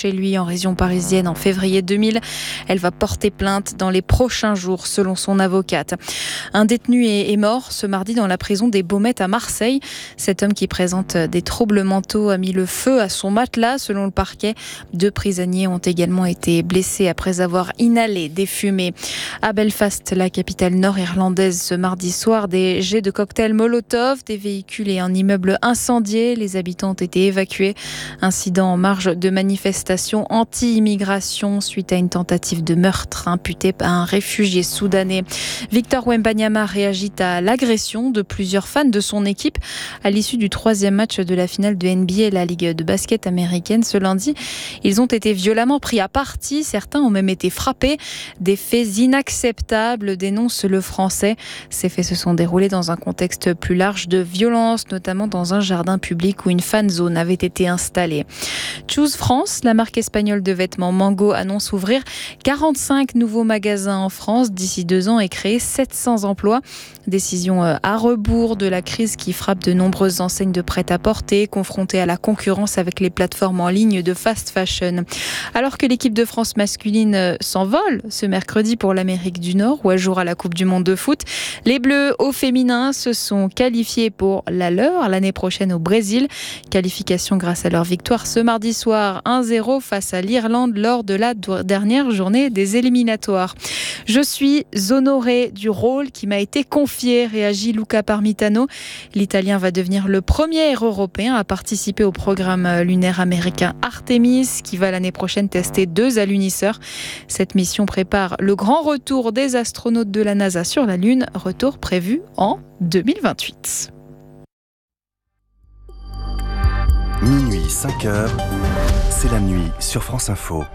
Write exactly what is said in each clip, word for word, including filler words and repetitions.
chez lui en région parisienne en février deux mille. Elle va porter plainte dans les prochains jours, selon son avocate. Un détenu est mort ce mardi dans la prison des Baumettes à Marseille. Cet homme qui présente des troubles mentaux a mis le feu à son matelas, selon le parquet. Deux prisonniers ont également été blessés après avoir inhalé des fumées. À Belfast, la capitale nord-irlandaise, ce mardi soir, des jets de cocktails Molotov, des véhicules et un immeuble incendiés. Les habitants ont été évacués. Incident en marge de manifestations anti-immigration suite à une tentative de meurtre imputée par un réfugié soudanais. Victor Wembanyama réagit à l'agression de plusieurs fans de son équipe à l'issue du troisième match de la finale de N B A, la Ligue de basket américaine, ce lundi. Ils ont été violemment pris à partie. Certains ont même été frappés. Des faits inacceptables, dénonce le Français. Ces faits se sont déroulés dans un contexte plus large de violence, notamment dans un jardin public où une fan zone avait été installée. Choose France, la marque espagnole de vêtements Mango, annonce ouvrir quarante-cinq nouveaux magasins en France d'ici deux ans et créer sept cents emplois. Décision à rebours de la crise qui frappe de nombreuses enseignes de prêt-à-porter, confrontées à la concurrence avec les plateformes en ligne de fast fashion. Alors que l'équipe de France masculine s'envole ce mercredi pour l'Amérique du Nord, où elle jouera la Coupe du Monde de foot, les Bleus au féminin se sont qualifiés pour la leur l'année prochaine au Brésil. Qualification grâce à leur victoire ce mardi soir un zéro face à l'Irlande lors de la dernière journée des éliminatoires. Je suis honoré du rôle qui m'a été confié, réagit Luca Parmitano. L'Italien va devenir le premier Européen à participer au programme lunaire américain Artemis, qui va l'année prochaine tester deux alunisseurs. Cette mission prépare le grand retour des astronautes de la NASA sur la Lune, retour prévu en deux mille vingt-huit. Minuit, cinq heures, c'est la nuit sur France Info.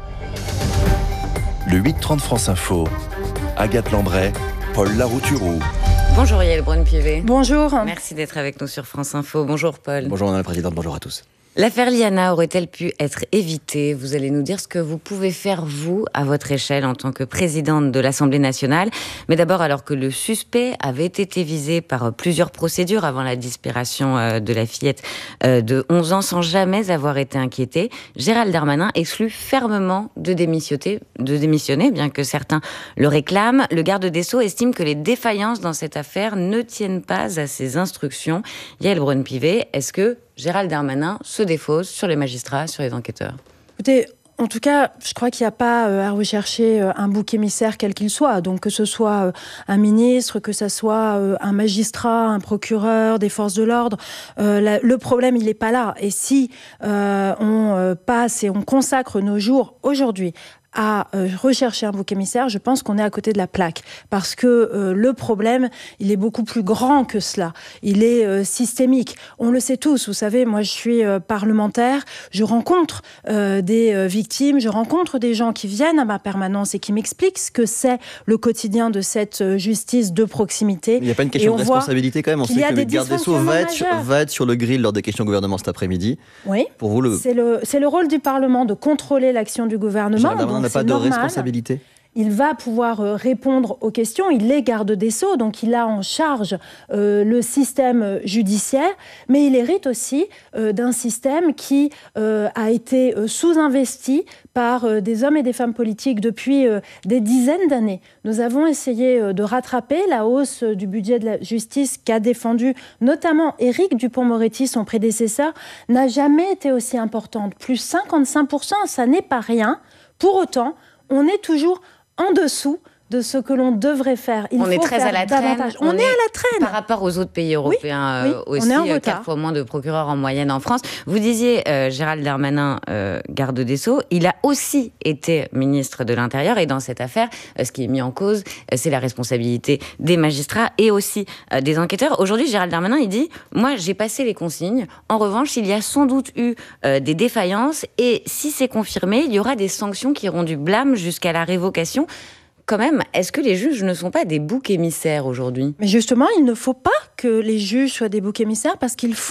Le huit trente France Info, Agathe Lambray, Paul Larouturou. Bonjour Yael Braun-Pivet. Bonjour. Merci d'être avec nous sur France Info. Bonjour Paul. Bonjour Madame la Présidente, bonjour à tous. L'affaire Liana aurait-elle pu être évitée ? Vous allez nous dire ce que vous pouvez faire, vous, à votre échelle, en tant que présidente de l'Assemblée nationale. Mais d'abord, alors que le suspect avait été visé par plusieurs procédures avant la disparition de la fillette de onze ans sans jamais avoir été inquiété, Gérald Darmanin exclut fermement de démissionner, de démissionner, bien que certains le réclament. Le garde des Sceaux estime que les défaillances dans cette affaire ne tiennent pas à ses instructions. Yael Braun-Pivet, est-ce que Gérald Darmanin se défausse sur les magistrats, sur les enquêteurs ? Écoutez, en tout cas, je crois qu'il n'y a pas à rechercher un bouc émissaire quel qu'il soit. Donc que ce soit un ministre, que ce soit un magistrat, un procureur, des forces de l'ordre, euh, le problème, il n'est pas là. Et si euh, on passe et on consacre nos jours aujourd'hui à euh, rechercher un bouc émissaire, je pense qu'on est à côté de la plaque. Parce que euh, le problème, il est beaucoup plus grand que cela. Il est euh, systémique. On le sait tous. Vous savez, moi, je suis euh, parlementaire. Je rencontre euh, des euh, victimes. Je rencontre des gens qui viennent à ma permanence et qui m'expliquent ce que c'est le quotidien de cette euh, justice de proximité. Il n'y a pas une question de responsabilité quand même. On sait que le garde des Sceaux va être, sur, va être sur le grill lors des questions au gouvernement cet après-midi. Oui. Pour vous, le... C'est le, c'est le rôle du Parlement de contrôler l'action du gouvernement. On n'a pas de normal. Responsabilité. Il va pouvoir euh, répondre aux questions. Il est garde des Sceaux, donc il a en charge euh, le système judiciaire, mais il hérite aussi euh, d'un système qui euh, a été euh, sous-investi par euh, des hommes et des femmes politiques depuis euh, des dizaines d'années. Nous avons essayé euh, de rattraper la hausse euh, du budget de la justice qu'a défendu notamment Éric Dupond-Moretti, son prédécesseur, n'a jamais été aussi importante. Plus cinquante-cinq pour cent, ça n'est pas rien. Pour autant, on est toujours en dessous de ce que l'on devrait faire. Il on faut est très faire à la traîne. davantage. On, on est, est à la traîne. Par rapport aux autres pays européens oui, euh, oui, aussi, on est en euh, quatre fois moins de procureurs en moyenne en France. Vous disiez, euh, Gérald Darmanin, euh, garde des Sceaux, il a aussi été ministre de l'Intérieur. Et dans cette affaire, euh, ce qui est mis en cause, euh, c'est la responsabilité des magistrats et aussi euh, des enquêteurs. Aujourd'hui, Gérald Darmanin, il dit, moi, j'ai passé les consignes. En revanche, il y a sans doute eu euh, des défaillances. Et si c'est confirmé, il y aura des sanctions qui iront du blâme jusqu'à la révocation. Quand même, est-ce que les juges ne sont pas des boucs émissaires aujourd'hui ? Mais justement, il ne faut pas que les juges soient des boucs émissaires parce qu'ils font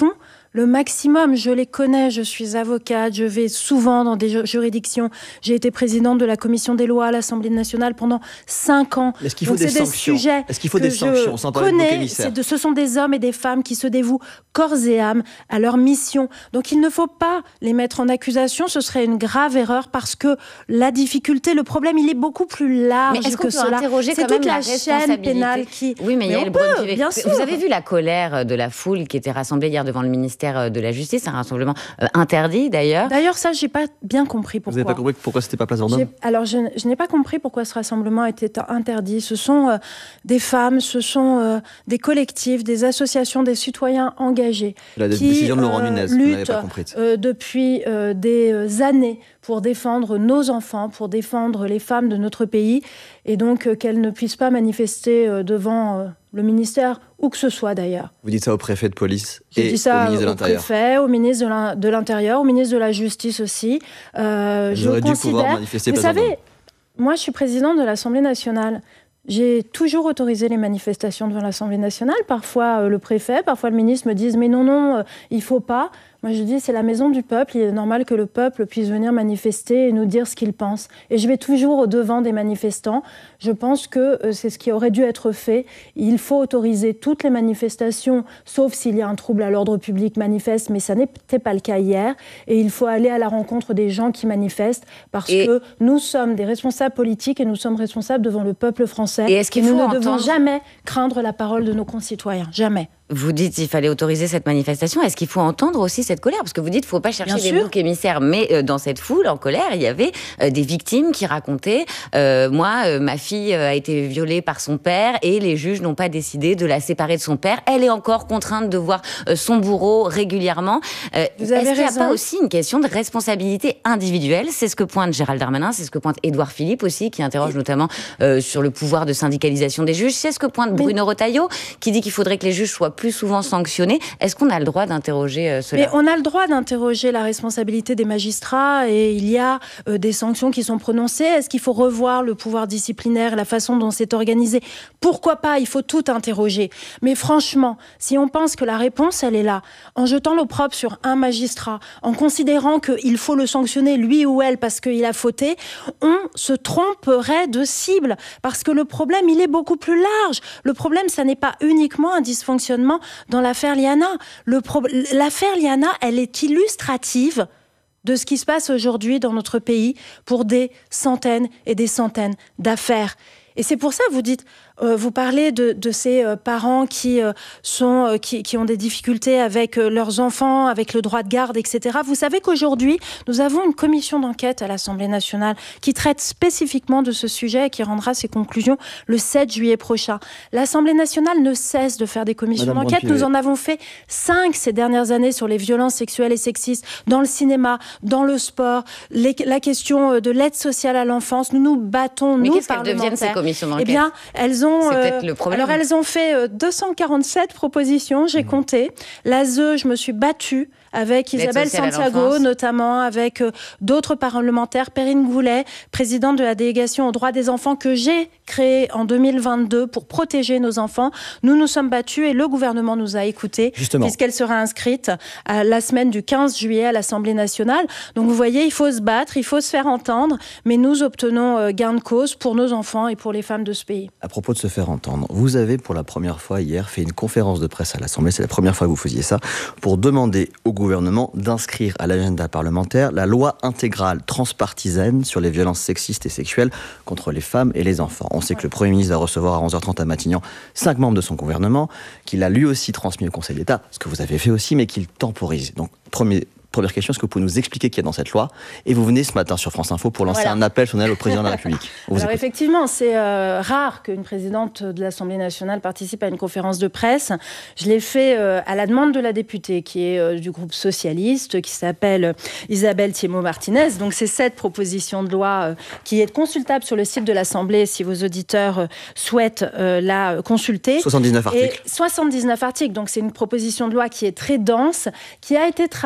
le maximum. Je les connais, je suis avocate, je vais souvent dans des juridictions. J'ai été présidente de la commission des lois à l'Assemblée nationale pendant cinq ans. Est-ce qu'il faut Donc, des c'est sanctions des sujets Est-ce qu'il faut que des sanctions je sans parler de bouc connais. émissaire De, ce sont des hommes et des femmes qui se dévouent corps et âme à leur mission. Donc il ne faut pas les mettre en accusation. Ce serait une grave erreur parce que la difficulté, le problème, il est beaucoup plus large mais est-ce que qu'on peut cela. interroger C'est quand même toute la, la chaîne pénale qui... Oui, mais, mais il y a on le peut, bien sûr. Vous avez vu la colère de la foule qui était rassemblée hier devant le ministère de la Justice, un rassemblement euh, interdit d'ailleurs. D'ailleurs, ça, j'ai pas bien compris pourquoi. Vous n'avez pas compris pourquoi c'était pas place Vendôme ? Alors, je, je n'ai pas compris pourquoi ce rassemblement était interdit. Ce sont euh, des femmes, ce sont euh, des collectifs, des associations, des citoyens engagés. La qui, décision de Laurent Nunez, euh, vous n'avez luttent pas compris. euh, depuis euh, des années pour défendre nos enfants, pour défendre les femmes de notre pays, et donc euh, qu'elles ne puissent pas manifester euh, devant euh, le ministère, où que ce soit d'ailleurs. Vous dites ça au préfet de police Je et dis ça au ministre de au l'Intérieur. préfet, au ministre de l'Intérieur, au ministre de la Justice aussi. Euh, je aurait dû considère... pouvoir manifester. Vous savez, moi je suis présidente de l'Assemblée nationale. J'ai toujours autorisé les manifestations devant l'Assemblée nationale. Parfois euh, le préfet, parfois le ministre me disent « mais non, non, euh, il ne faut pas ». Moi, je dis, c'est la maison du peuple. Il est normal que le peuple puisse venir manifester et nous dire ce qu'il pense. Et je vais toujours au devant des manifestants. Je pense que euh, c'est ce qui aurait dû être fait. Il faut autoriser toutes les manifestations, sauf s'il y a un trouble à l'ordre public manifeste, mais ça n'était pas le cas hier. Et il faut aller à la rencontre des gens qui manifestent, parce et que nous sommes des responsables politiques et nous sommes responsables devant le peuple français. Et est-ce qu'il et faut nous ne entendre... devons jamais craindre la parole de nos concitoyens. Jamais. Vous dites qu'il fallait autoriser cette manifestation. Est-ce qu'il faut entendre aussi cette colère ? Parce que vous dites qu'il ne faut pas chercher Bien des boucs émissaires. Mais euh, dans cette foule en colère, il y avait euh, des victimes qui racontaient euh, « Moi, euh, ma fille euh, a été violée par son père et les juges n'ont pas décidé de la séparer de son père. Elle est encore contrainte de voir euh, son bourreau régulièrement. Euh, » Est-ce qu'il n'y a pas aussi une question de responsabilité individuelle ? C'est ce que pointe Gérald Darmanin, c'est ce que pointe Édouard Philippe aussi, qui interroge et... notamment euh, sur le pouvoir de syndicalisation des juges. C'est ce que pointe Bruno Mais... Retailleau, qui dit qu'il faudrait que les juges soient plus souvent sanctionnés. Est-ce qu'on a le droit d'interroger euh, cela ? Mais on a le droit d'interroger la responsabilité des magistrats et il y a euh, des sanctions qui sont prononcées. Est-ce qu'il faut revoir le pouvoir disciplinaire, la façon dont c'est organisé ? Pourquoi pas ? Il faut tout interroger. Mais franchement, si on pense que la réponse, elle est là, en jetant l'opprobre sur un magistrat, en considérant qu'il faut le sanctionner, lui ou elle, parce qu'il a fauté, on se tromperait de cible. Parce que le problème, il est beaucoup plus large. Le problème, ça n'est pas uniquement un dysfonctionnement dans l'affaire Liana. Le pro... L'affaire Liana, elle est illustrative de ce qui se passe aujourd'hui dans notre pays pour des centaines et des centaines d'affaires. Et c'est pour ça que vous dites, euh, vous parlez de, de ces euh, parents qui, euh, sont, euh, qui, qui ont des difficultés avec euh, leurs enfants, avec le droit de garde, et cetera. Vous savez qu'aujourd'hui, nous avons une commission d'enquête à l'Assemblée nationale qui traite spécifiquement de ce sujet et qui rendra ses conclusions le sept juillet prochain. L'Assemblée nationale ne cesse de faire des commissions Madame d'enquête. Nous en avons fait cinq ces dernières années sur les violences sexuelles et sexistes dans le cinéma, dans le sport, les, la question de l'aide sociale à l'enfance. Nous nous battons, Mais nous, qu'est-ce qu'elles deviennent, ces commissions d'enquête ? Eh bien, elles ont... C'est peut-être le problème. Alors, elles ont fait deux cent quarante-sept propositions, j'ai mmh. compté. L'A S E, je me suis battue avec Isabelle Santiago, notamment avec euh, d'autres parlementaires, Perrine Goulet, présidente de la délégation aux droits des enfants que j'ai créée en deux mille vingt-deux pour protéger nos enfants. Nous nous sommes battus et le gouvernement nous a écoutés, puisqu'elle sera inscrite à la semaine du quinze juillet à l'Assemblée nationale. Donc vous voyez, il faut se battre, il faut se faire entendre, mais nous obtenons euh, gain de cause pour nos enfants et pour les femmes de ce pays. À propos de se faire entendre, vous avez pour la première fois hier fait une conférence de presse à l'Assemblée, c'est la première fois que vous faisiez ça, pour demander au gouvernement d'inscrire à l'agenda parlementaire la loi intégrale transpartisane sur les violences sexistes et sexuelles contre les femmes et les enfants. On sait que le Premier ministre va recevoir à onze heures trente à Matignon cinq membres de son gouvernement, qu'il a lui aussi transmis au Conseil d'État, ce que vous avez fait aussi, mais qu'il temporise. Donc, premier... Première question, est-ce que vous pouvez nous expliquer qu'il y a dans cette loi ? Et vous venez ce matin sur France Info pour lancer voilà. un appel solennel au président de la République. Alors écoute. Effectivement, c'est euh, rare qu'une présidente de l'Assemblée nationale participe à une conférence de presse. Je l'ai fait euh, à la demande de la députée qui est euh, du groupe socialiste, qui s'appelle Isabelle Thiémot-Martinez. Donc c'est cette proposition de loi euh, qui est consultable sur le site de l'Assemblée si vos auditeurs euh, souhaitent euh, la consulter. soixante-dix-neuf articles. Et soixante-dix-neuf articles. Donc c'est une proposition de loi qui est très dense, qui a été travaillée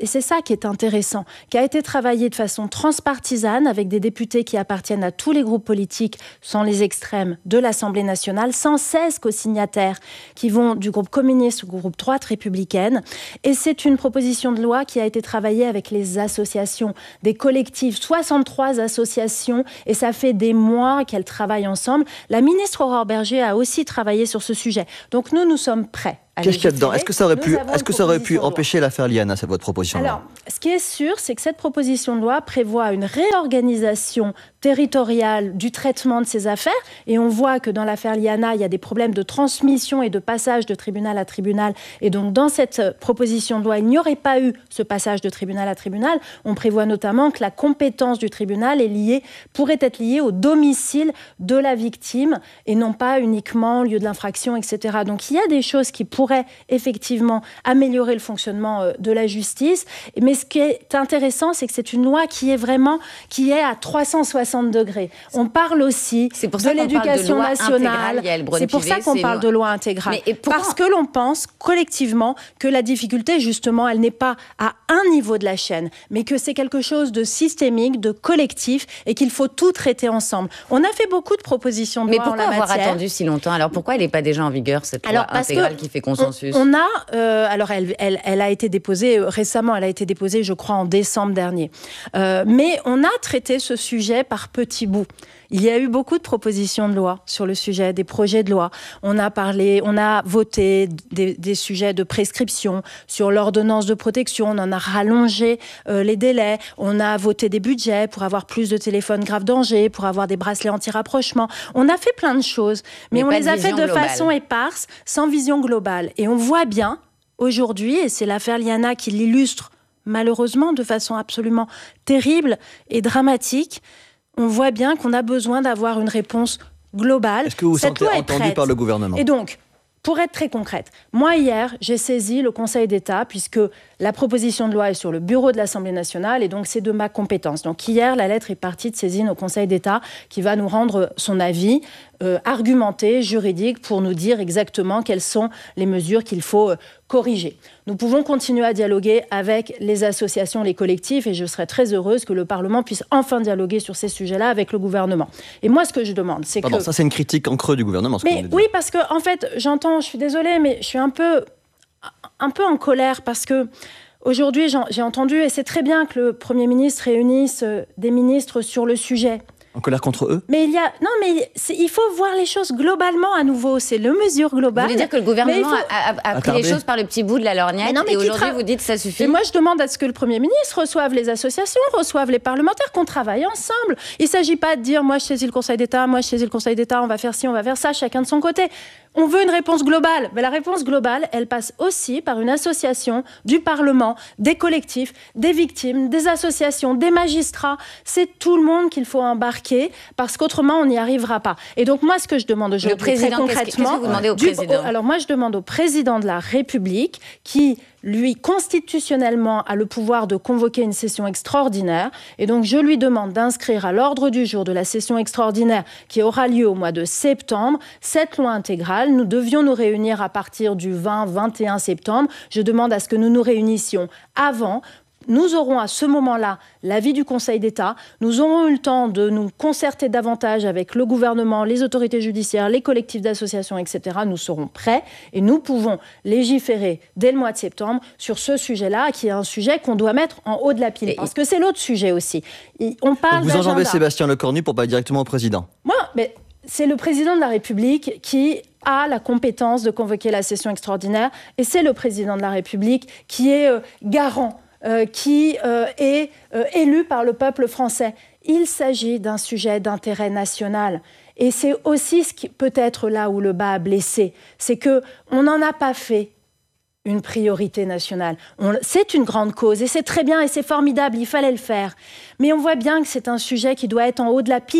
et c'est ça qui est intéressant, qui a été travaillé de façon transpartisane avec des députés qui appartiennent à tous les groupes politiques, sans les extrêmes, de l'Assemblée nationale, cent seize co-signataires qui vont du groupe communiste au groupe Droite républicaine. Et c'est une proposition de loi qui a été travaillée avec les associations, des collectifs, soixante-trois associations, et ça fait des mois qu'elles travaillent ensemble. La ministre Aurore Bergé a aussi travaillé sur ce sujet. Donc nous, nous sommes prêts. Qu'est-ce qu'il y a dedans ? Est-ce que ça aurait pu, est-ce que ça aurait pu empêcher l'affaire Liana, cette votre proposition ? Alors, ce qui est sûr, c'est que cette proposition de loi prévoit une réorganisation territoriale du traitement de ces affaires. Et on voit que dans l'affaire Liana, il y a des problèmes de transmission et de passage de tribunal à tribunal. Et donc, dans cette proposition de loi, il n'y aurait pas eu ce passage de tribunal à tribunal. On prévoit notamment que la compétence du tribunal est liée, pourrait être liée au domicile de la victime et non pas uniquement au lieu de l'infraction, et cetera. Donc, il y a des choses qui pourrait effectivement améliorer le fonctionnement de la justice. Mais ce qui est intéressant, c'est que c'est une loi qui est vraiment, qui est à trois cent soixante degrés. On parle aussi de l'éducation nationale. C'est pour ça qu'on parle de loi intégrale. Parce que l'on pense collectivement que la difficulté, justement, elle n'est pas à un niveau de la chaîne, mais que c'est quelque chose de systémique, de collectif, et qu'il faut tout traiter ensemble. On a fait beaucoup de propositions de loi en la matière. Mais pourquoi avoir attendu si longtemps ? Alors pourquoi elle n'est pas déjà en vigueur, cette loi intégrale qui fait consensus ? On, on a, euh, alors elle, elle, elle a été déposée récemment, elle a été déposée, je crois, en décembre dernier. Euh, mais on a traité ce sujet par petits bouts. Il y a eu beaucoup de propositions de loi sur le sujet, des projets de loi. On a parlé, on a voté des, des sujets de prescription sur l'ordonnance de protection. On en a rallongé euh, les délais. On a voté des budgets pour avoir plus de téléphones grave danger, pour avoir des bracelets anti-rapprochement. On a fait plein de choses, mais, mais on les a fait de globale. façon éparse, sans vision globale. Et on voit bien aujourd'hui, et c'est l'affaire Liana qui l'illustre malheureusement de façon absolument terrible et dramatique, on voit bien qu'on a besoin d'avoir une réponse globale. Est-ce que vous vous sentez entendu par le gouvernement ? Et donc, pour être très concrète, moi hier, j'ai saisi le Conseil d'État puisque la proposition de loi est sur le bureau de l'Assemblée nationale et donc c'est de ma compétence. Donc hier, la lettre est partie de saisine au Conseil d'État qui va nous rendre son avis euh, argumenté, juridique, pour nous dire exactement quelles sont les mesures qu'il faut euh, corriger. Nous pouvons continuer à dialoguer avec les associations, les collectifs, et je serais très heureuse que le Parlement puisse enfin dialoguer sur ces sujets-là avec le gouvernement. Et moi, ce que je demande, c'est Pardon, que... ça, c'est une critique en creux du gouvernement, ce mais oui, parce que, en fait, j'entends, je suis désolée, mais je suis un peu, un peu en colère parce que aujourd'hui, j'ai entendu, et c'est très bien que le Premier ministre réunisse des ministres sur le sujet. En colère contre eux ? Mais il y a non, mais il faut voir les choses globalement à nouveau. C'est le mesure globale. Vous voulez dire que le gouvernement faut... a, a, a pris les choses par le petit bout de la lorgnette non, et aujourd'hui tra... vous dites que ça suffit. Et moi, je demande à ce que le Premier ministre reçoive les associations, reçoive les parlementaires, qu'on travaille ensemble. Il ne s'agit pas de dire moi je saisis le Conseil d'État, moi je saisis le Conseil d'État, on va faire ci, on va faire ça, chacun de son côté. On veut une réponse globale. Mais la réponse globale, elle passe aussi par une association du Parlement, des collectifs, des victimes, des associations, des magistrats. C'est tout le monde qu'il faut embarquer parce qu'autrement, on n'y arrivera pas. Et donc, moi, ce que je demande aujourd'hui, très concrètement... Qu'est-ce que vous demandez au du, président au, Alors, moi, je demande au président de la République qui... lui, constitutionnellement, a le pouvoir de convoquer une session extraordinaire. Et donc, je lui demande d'inscrire à l'ordre du jour de la session extraordinaire qui aura lieu au mois de septembre, cette loi intégrale. Nous devions nous réunir à partir du vingt vingt et un septembre. Je demande à ce que nous nous réunissions avant. Nous aurons à ce moment-là l'avis du Conseil d'État. Nous aurons eu le temps de nous concerter davantage avec le gouvernement, les autorités judiciaires, les collectifs d'associations, et cetera. Nous serons prêts et nous pouvons légiférer dès le mois de septembre sur ce sujet-là, qui est un sujet qu'on doit mettre en haut de la pile. Et parce que c'est l'autre sujet aussi. Et on parle Donc vous enjambez Sébastien Lecornu pour parler directement au président. Moi, mais c'est le président de la République qui a la compétence de convoquer la session extraordinaire et c'est le président de la République qui est euh, garant Euh, qui euh, est euh, élu par le peuple français. Il s'agit d'un sujet d'intérêt national. Et c'est aussi ce qui peut être là où le bas a blessé. C'est qu'on n'en a pas fait une priorité nationale. On, c'est une grande cause et c'est très bien et c'est formidable, il fallait le faire. Mais on voit bien que c'est un sujet qui doit être en haut de la pile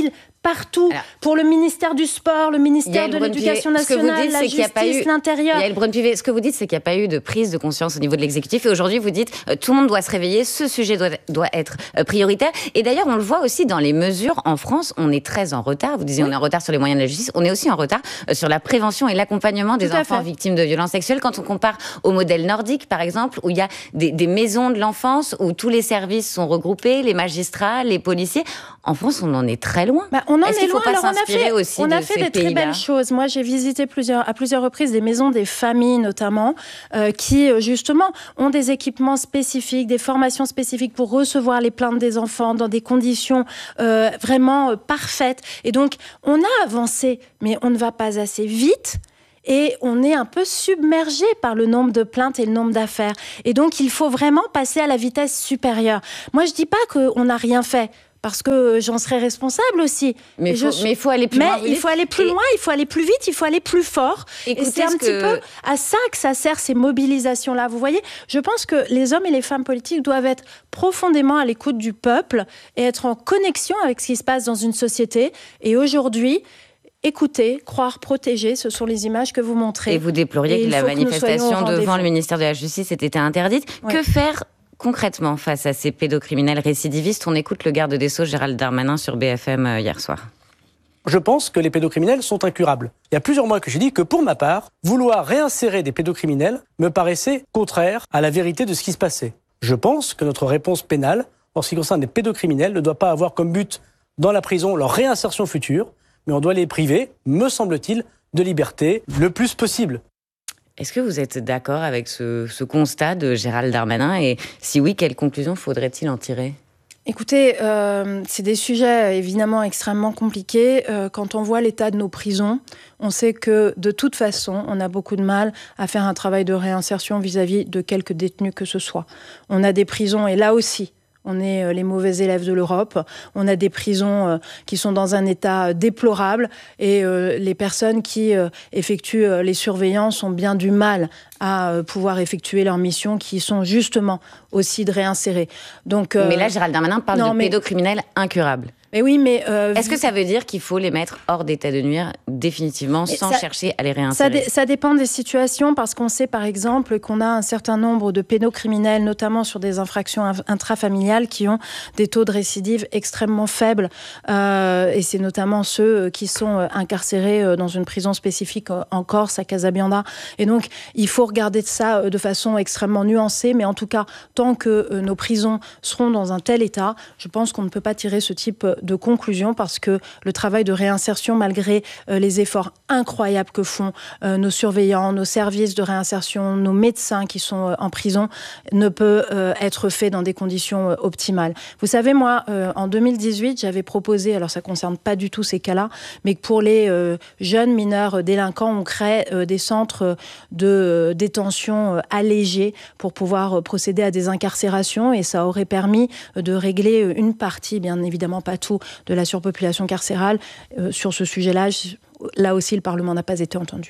partout, alors, pour le ministère du Sport, le ministère de l'Éducation nationale, la justice, l'Intérieur. Yael Braun-Pivet, ce que vous dites, c'est qu'il n'y a pas eu de prise de conscience au niveau de l'exécutif. Et aujourd'hui, vous dites, euh, tout le monde doit se réveiller, ce sujet doit, doit être euh, prioritaire. Et d'ailleurs, on le voit aussi dans les mesures. En France, on est très en retard. Vous disiez, oui. on est en retard sur les moyens de la justice. On est aussi en retard euh, sur la prévention et l'accompagnement des enfants fait. victimes de violences sexuelles. Quand on compare au modèle nordique, par exemple, où il y a des, des maisons de l'enfance, où tous les services sont regroupés, les magistrats, les policiers. En France, on en est très loin. Bah, on en Est-ce est qu'il faut loin. pas Alors, s'inspirer on a fait, aussi on de a fait ces des très pays-là. belles choses. Moi, j'ai visité plusieurs, à plusieurs reprises des maisons des familles, notamment, euh, qui, justement, ont des équipements spécifiques, des formations spécifiques pour recevoir les plaintes des enfants dans des conditions euh, vraiment euh, parfaites. Et donc, on a avancé, mais on ne va pas assez vite. Et on est un peu submergé par le nombre de plaintes et le nombre d'affaires. Et donc, il faut vraiment passer à la vitesse supérieure. Moi, je dis pas qu'on n'a rien fait, parce que j'en serais responsable aussi. Mais il faut, je... faut aller plus mais loin. Mais il faut aller plus et... loin, il faut aller plus vite, il faut aller plus fort. Écoutez, et c'est un que... petit peu à ça que ça sert, ces mobilisations-là. Vous voyez, je pense que les hommes et les femmes politiques doivent être profondément à l'écoute du peuple et être en connexion avec ce qui se passe dans une société. Et aujourd'hui, écouter, croire, protéger, ce sont les images que vous montrez. Et vous déploriez et que la manifestation devant le ministère de la Justice ait été interdite. Ouais. Que faire concrètement face à ces pédocriminels récidivistes? On écoute le garde des Sceaux, Gérald Darmanin, sur B F M hier soir. Je pense que les pédocriminels sont incurables. Il y a plusieurs mois que j'ai dit que, pour ma part, vouloir réinsérer des pédocriminels me paraissait contraire à la vérité de ce qui se passait. Je pense que notre réponse pénale, en ce qui concerne les pédocriminels, ne doit pas avoir comme but, dans la prison, leur réinsertion future, mais on doit les priver, me semble-t-il, de liberté le plus possible. Est-ce que vous êtes d'accord avec ce, ce constat de Gérald Darmanin? Et si oui, quelles conclusions faudrait-il en tirer? Écoutez, euh, c'est des sujets évidemment extrêmement compliqués. Euh, quand on voit l'état de nos prisons, on sait que de toute façon, on a beaucoup de mal à faire un travail de réinsertion vis-à-vis de quelques détenus que ce soit. On a des prisons, et là aussi, on est les mauvais élèves de l'Europe. On a des prisons qui sont dans un état déplorable et les personnes qui effectuent les surveillances ont bien du mal à pouvoir effectuer leurs missions qui sont justement aussi de réinsérer. Donc, mais là, Gérald Darmanin parle non, de mais... pédocriminels incurables. Mais oui, mais euh, est-ce que ça veut dire qu'il faut les mettre hors d'état de nuire définitivement, sans ça, chercher à les réinsérer? Ça, dé- ça dépend des situations, parce qu'on sait par exemple qu'on a un certain nombre de pédocriminels, notamment sur des infractions intrafamiliales, qui ont des taux de récidive extrêmement faibles. Euh, et c'est notamment ceux qui sont incarcérés dans une prison spécifique en Corse, à Casabianda. Et donc, il faut regarder ça de façon extrêmement nuancée. Mais en tout cas, tant que nos prisons seront dans un tel état, je pense qu'on ne peut pas tirer ce type de conclusion, parce que le travail de réinsertion, malgré euh, les efforts incroyables que font euh, nos surveillants, nos services de réinsertion, nos médecins qui sont euh, en prison, ne peut euh, être fait dans des conditions euh, optimales. Vous savez, moi, euh, en deux mille dix-huit, j'avais proposé, alors ça ne concerne pas du tout ces cas-là, mais que pour les euh, jeunes mineurs délinquants, on crée euh, des centres de euh, détention euh, allégés pour pouvoir euh, procéder à des incarcérations, et ça aurait permis euh, de régler euh, une partie, bien évidemment pas tout, de la surpopulation carcérale. Euh, sur ce sujet-là, je, là aussi, le Parlement n'a pas été entendu.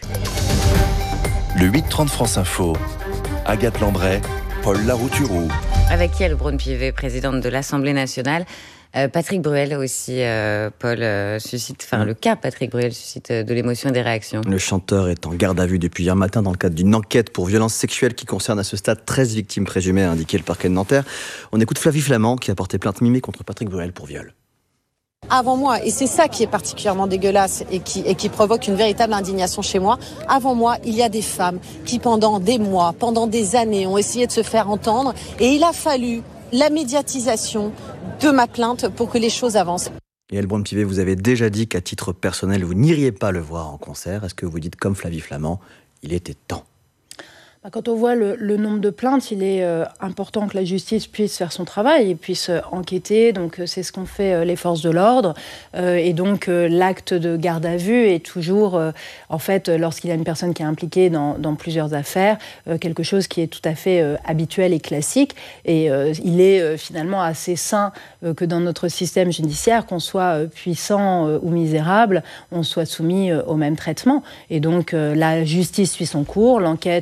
Le huit trente France Info, Agathe Lambray, Paul Larouturou. Avec Yael Braun-Pivet, présidente de l'Assemblée nationale. Euh, Patrick Bruel aussi, euh, Paul, euh, suscite, enfin mmh. le cas Patrick Bruel suscite euh, de l'émotion et des réactions. Le chanteur est en garde à vue depuis hier matin dans le cadre d'une enquête pour violences sexuelles qui concerne à ce stade treize victimes présumées, a indiqué le parquet de Nanterre. On écoute Flavie Flament qui a porté plainte mimée contre Patrick Bruel pour viol. Avant moi, et c'est ça qui est particulièrement dégueulasse et qui, et qui provoque une véritable indignation chez moi, avant moi, il y a des femmes qui pendant des mois, pendant des années ont essayé de se faire entendre, et il a fallu la médiatisation de ma plainte pour que les choses avancent. Et Yael Braun-Pivet, vous avez déjà dit qu'à titre personnel, vous n'iriez pas le voir en concert. Est-ce que vous dites comme Flavie Flament, il était temps ? Quand on voit le, le nombre de plaintes, il est euh, important que la justice puisse faire son travail et puisse euh, enquêter. Donc, euh, c'est ce qu'ont fait euh, les forces de l'ordre. Euh, et donc, euh, l'acte de garde à vue est toujours, euh, en fait, euh, lorsqu'il y a une personne qui est impliquée dans, dans plusieurs affaires, euh, quelque chose qui est tout à fait euh, habituel et classique. Et euh, il est euh, finalement assez sain euh, que dans notre système judiciaire, qu'on soit euh, puissant euh, ou misérable, on soit soumis euh, au même traitement. Et donc, euh, la justice suit son cours, l'enquête euh, se produit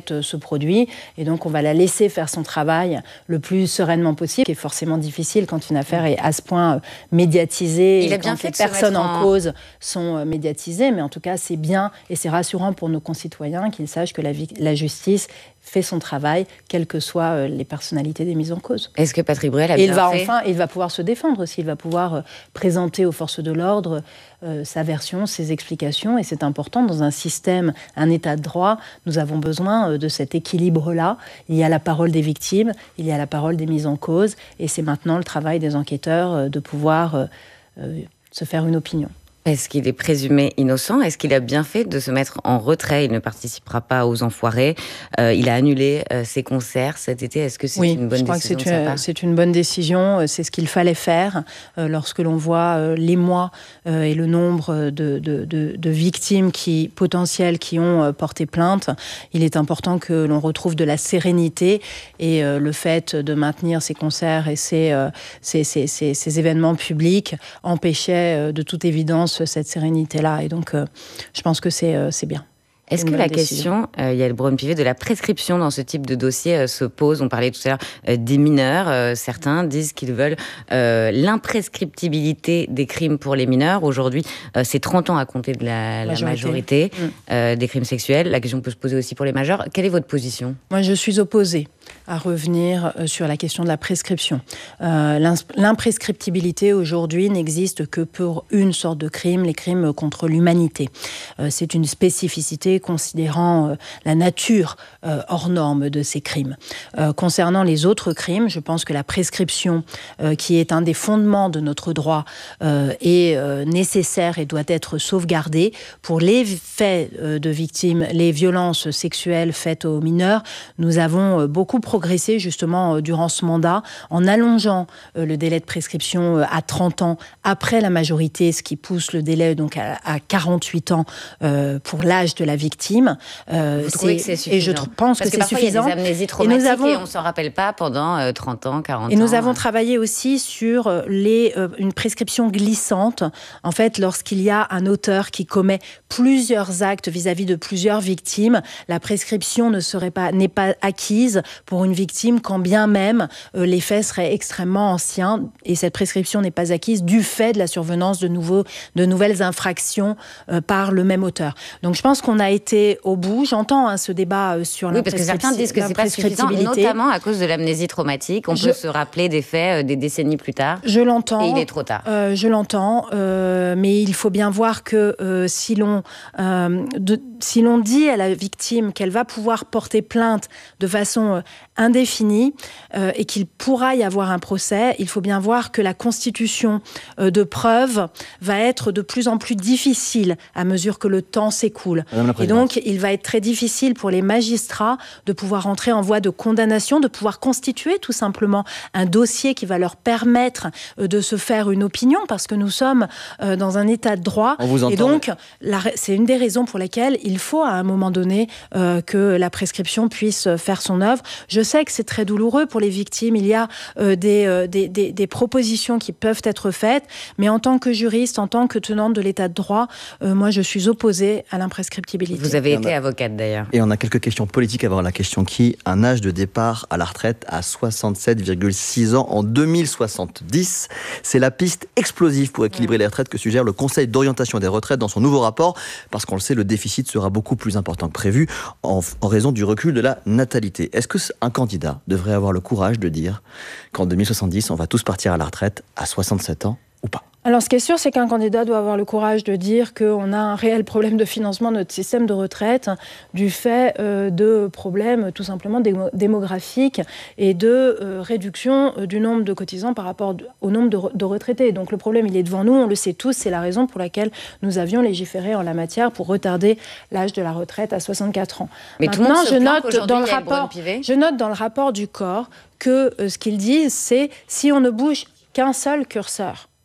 produit. Et donc, on va la laisser faire son travail le plus sereinement possible, qui est forcément difficile quand une affaire est à ce point médiatisée. Il a et bien quand fait les de se personnes mettre en... en cause sont médiatisées. Mais en tout cas, c'est bien et c'est rassurant pour nos concitoyens qu'ils sachent que la, la justice fait son travail, quelles que soient les personnalités des mises en cause. Est-ce que Patrick Bruel a et bien il va fait enfin, il va pouvoir se défendre aussi, il va pouvoir euh, présenter aux forces de l'ordre euh, sa version, ses explications, et c'est important dans un système, un état de droit, nous avons besoin euh, de cet équilibre-là. Il y a la parole des victimes, il y a la parole des mises en cause, et c'est maintenant le travail des enquêteurs euh, de pouvoir euh, euh, se faire une opinion. Est-ce qu'il est présumé innocent? Est-ce qu'il a bien fait de se mettre en retrait? Il ne participera pas aux Enfoirés. Euh, il a annulé euh, ses concerts cet été. Est-ce que c'est oui, une bonne je crois décision que de sa part? C'est une bonne décision. C'est ce qu'il fallait faire euh, lorsque l'on voit euh, les mois euh, et le nombre de, de, de, de victimes qui, potentielles qui ont euh, porté plainte. Il est important que l'on retrouve de la sérénité et euh, le fait de maintenir ces concerts et ces, euh, ces, ces, ces, ces événements publics empêchait euh, de toute évidence cette sérénité-là. Et donc, euh, je pense que c'est euh, c'est bien. Est-ce que la décision. question, euh, Yael Braun-Pivet, de la prescription dans ce type de dossier euh, se pose? On parlait tout à l'heure euh, des mineurs. Euh, certains disent qu'ils veulent euh, l'imprescriptibilité des crimes pour les mineurs. Aujourd'hui, euh, c'est trente ans à compter de la majorité, la majorité mmh. euh, des crimes sexuels. La question peut se poser aussi pour les majeurs. Quelle est votre position? Moi, je suis opposée à revenir sur la question de la prescription. Euh, l'imprescriptibilité aujourd'hui n'existe que pour une sorte de crime, les crimes contre l'humanité. Euh, c'est une spécificité considérant euh, la nature euh, hors norme de ces crimes. Euh, concernant les autres crimes, je pense que la prescription, euh, qui est un des fondements de notre droit, euh, est euh, nécessaire et doit être sauvegardée. Pour les faits euh, de victimes, les violences sexuelles faites aux mineurs, nous avons euh, beaucoup progressé justement euh, durant ce mandat en allongeant euh, le délai de prescription euh, à trente ans après la majorité, ce qui pousse le délai donc à, à quarante-huit ans euh, pour l'âge de la victime. Euh, Vous trouvez que c'est suffisant? Et je pense Parce que, que c'est suffisant. Il y a des amnésies traumatiques et, avons... et on ne s'en rappelle pas pendant euh, trente ans, quarante ans. Et nous avons travaillé aussi sur les, euh, une prescription glissante. En fait, lorsqu'il y a un auteur qui commet plusieurs actes vis-à-vis de plusieurs victimes, la prescription ne serait pas, n'est pas acquise pour une victime quand bien même euh, les faits seraient extrêmement anciens, et cette prescription n'est pas acquise du fait de la survenance de, nouveaux, de nouvelles infractions euh, par le même auteur. Donc je pense qu'on a été au bout. J'entends hein, ce débat euh, sur oui, parce que certains disent que c'est pas suffisant, notamment à cause de l'amnésie traumatique. On je... peut se rappeler des faits euh, des décennies plus tard. Je l'entends. Et il est trop tard. Euh, je l'entends, euh, mais il faut bien voir que euh, si l'on euh, de, si l'on dit à la victime qu'elle va pouvoir porter plainte de façon euh, indéfinie euh, et qu'il pourra y avoir un procès, il faut bien voir que la constitution euh, de preuves va être de plus en plus difficile à mesure que le temps s'écoule. Et donc, il va être très difficile pour les magistrats de pouvoir entrer en voie de condamnation, de pouvoir constituer tout simplement un dossier qui va leur permettre euh, de se faire une opinion, parce que nous sommes euh, dans un état de droit. On vous entend. Et donc, la, c'est une des raisons pour lesquelles il faut à un moment donné euh, que la prescription puisse faire son œuvre. Je sais que c'est très douloureux pour les victimes. Il y a euh, des, euh, des, des, des propositions qui peuvent être faites, mais en tant que juriste, en tant que tenante de l'état de droit, euh, moi je suis opposée à l'imprescriptibilité. Vous avez été avocate d'ailleurs. Et on a quelques questions politiques avant la question qui, un âge de départ à la retraite à soixante-sept virgule six ans en deux mille soixante-dix. C'est la piste explosive pour équilibrer les retraites que suggère le Conseil d'orientation des retraites dans son nouveau rapport, parce qu'on le sait, le déficit sera beaucoup plus important que prévu en, en raison du recul de la natalité. Est-ce qu'un candidat devrait avoir le courage de dire qu'en deux mille soixante-dix, on va tous partir à la retraite à soixante-sept ans ou pas? Alors, ce qui est sûr, c'est qu'un candidat doit avoir le courage de dire qu'on a un réel problème de financement de notre système de retraite du fait euh, de problèmes tout simplement démo- démographiques et de euh, réduction euh, du nombre de cotisants par rapport de, au nombre de, re- de retraités. Donc le problème, il est devant nous, on le sait tous, c'est la raison pour laquelle nous avions légiféré en la matière pour retarder l'âge de la retraite à soixante-quatre ans. Mais Maintenant, tout le monde se je, plaint note dans le rapport, je note dans le rapport du corps que euh, ce qu'ils disent, c'est si on ne bouge qu'un seul curseur,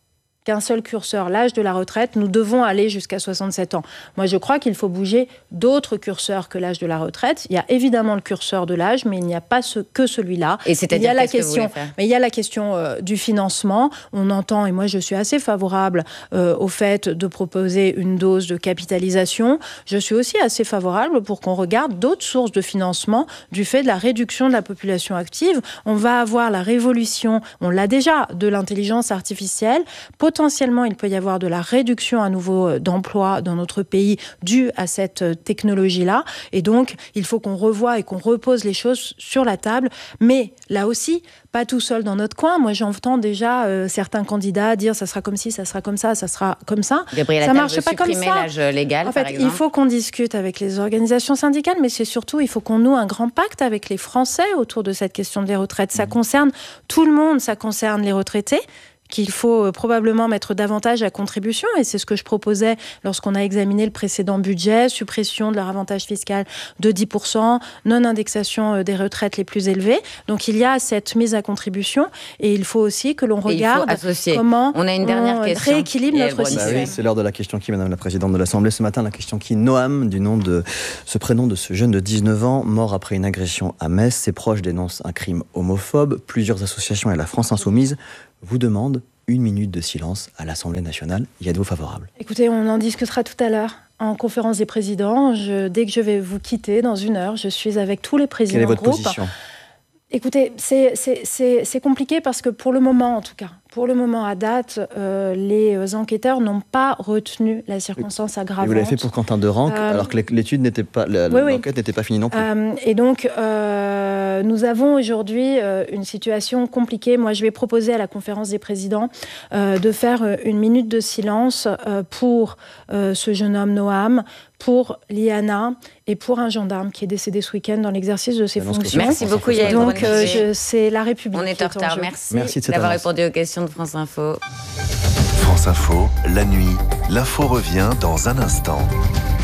qu'un seul curseur, l'âge de la retraite, nous devons aller jusqu'à soixante-sept ans. Moi, je crois qu'il faut bouger d'autres curseurs que l'âge de la retraite. Il y a évidemment le curseur de l'âge, mais il n'y a pas ce, que celui-là. Et c'est-à-dire, il y a la qu'est-ce question, que vous voulez faire ? mais il y a la question euh, du financement. On entend, et moi je suis assez favorable euh, au fait de proposer une dose de capitalisation. Je suis aussi assez favorable pour qu'on regarde d'autres sources de financement du fait de la réduction de la population active. On va avoir la révolution, on l'a déjà, de l'intelligence artificielle. Potentiellement, il peut y avoir de la réduction à nouveau d'emplois dans notre pays due à cette technologie-là. Et donc, il faut qu'on revoie et qu'on repose les choses sur la table. Mais là aussi, pas tout seul dans notre coin. Moi, j'entends déjà euh, certains candidats dire ça sera comme ci, ça sera comme ça, ça sera comme ça. Gabriel ça Attal marche veut pas comme supprimer ça. l'âge légal, en fait, par exemple. Il faut qu'on discute avec les organisations syndicales, mais c'est surtout, il faut qu'on noue un grand pacte avec les Français autour de cette question des retraites. Ça mmh. concerne tout le monde, ça concerne les retraités, qu'il faut probablement mettre davantage à contribution, et c'est ce que je proposais lorsqu'on a examiné le précédent budget, suppression de leur avantage fiscal de dix pour cent, non-indexation des retraites les plus élevées. Donc il y a cette mise à contribution, et il faut aussi que l'on regarde comment on, a une dernière on question. rééquilibre notre système. Bah oui, c'est l'heure de la question qui, Madame la Présidente de l'Assemblée. Ce matin, la question qui, Noam, du nom de ce prénom de ce jeune de dix-neuf ans, mort après une agression à Metz. Ses proches dénoncent un crime homophobe. Plusieurs associations et la France Insoumise vous demande une minute de silence à l'Assemblée nationale. Y êtes-vous favorable ? Écoutez, on en discutera tout à l'heure en conférence des présidents. Je, dès que je vais vous quitter dans une heure, je suis avec tous les présidents de groupe. Quelle est votre position ? Écoutez, c'est, c'est, c'est, c'est compliqué parce que pour le moment, en tout cas, pour le moment, à date, euh, les enquêteurs n'ont pas retenu la circonstance aggravante. Et vous l'avez fait pour Quentin Derenc, euh, alors que l'étude n'était pas, la, oui, l'enquête oui. n'était pas finie non plus. Euh, et donc, euh, nous avons aujourd'hui euh, une situation compliquée. Moi, je vais proposer à la conférence des présidents euh, de faire une minute de silence euh, pour euh, ce jeune homme Noam, pour Liana et pour un gendarme qui est décédé ce week-end dans l'exercice de ses fonctions. Merci beaucoup, Yael. Donc, euh, je, c'est la République. On est en retard. Merci, Merci de d'avoir avance. répondu aux questions de France Info. France Info, la nuit, l'info revient dans un instant.